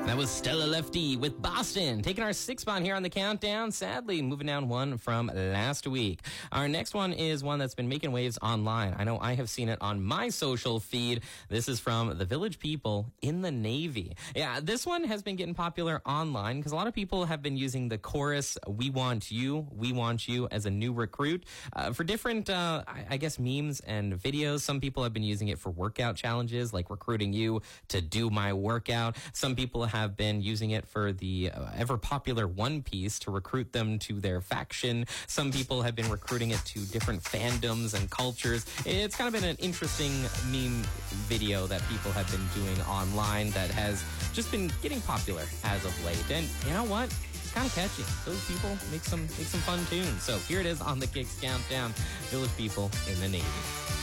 That was Stella Lefty with Boston, taking our 6th spot here on the countdown. Sadly, moving down one from last week. Our next one is one that's been making waves online. I know I have seen it on my social feed. This is from the Village People in the Navy. Yeah, this one has been getting popular online because a lot of people have been using the chorus, we want you, as a new recruit for different, I guess, memes and videos. Some people have been using it for workout challenges, like recruiting you to do my workout. Some people have been using it for the ever popular One Piece to recruit them to their faction. Some people have been recruiting it to different fandoms and cultures. It's kind of been an interesting meme video that people have been doing online that has just been getting popular as of late. And you know what? It's kind of catchy. Those people make some fun tunes. So here it is on the Kicks Countdown. Village People in the Navy.